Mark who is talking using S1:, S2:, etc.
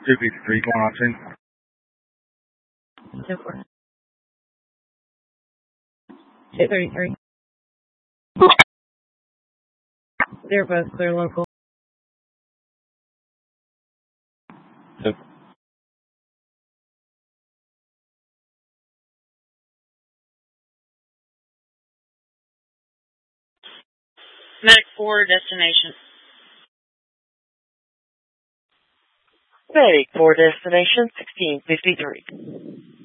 S1: 253 going on scene.
S2: So far. 233. They're both clear local.
S1: So,
S3: Medic 4, destination.
S4: Medic 4, destination 1653.